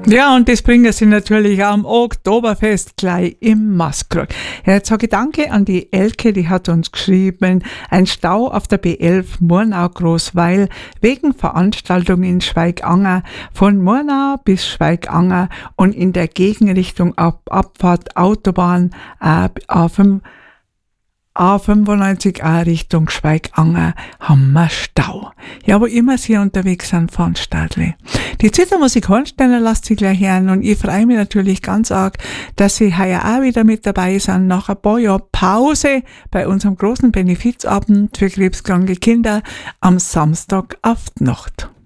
Ja, und das bringen sie natürlich auch am Oktoberfest gleich im Maskrug. Ja, jetzt sage ich danke an die Elke, die hat uns geschrieben, ein Stau auf der B11 Murnau-Großweil wegen Veranstaltung in Schweiganger von Murnau bis Schweiganger und in der Gegenrichtung ab Abfahrt Autobahn A95 auch Richtung Schweiganger haben wir Stau. Ja, wo immer Sie unterwegs sind, von Stadle. Die Zittermusik Hornsteiner lasst Sie gleich hören und ich freue mich natürlich ganz arg, dass Sie heuer auch wieder mit dabei sind, nach ein paar Jahren Pause bei unserem großen Benefizabend für krebskranke Kinder am Samstag auf die Nacht.